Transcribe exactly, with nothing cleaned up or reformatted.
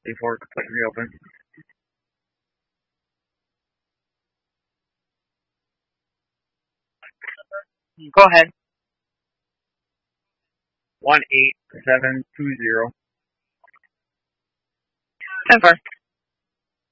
before it completely reopens. Go ahead. One eight seven two zero. Ten four.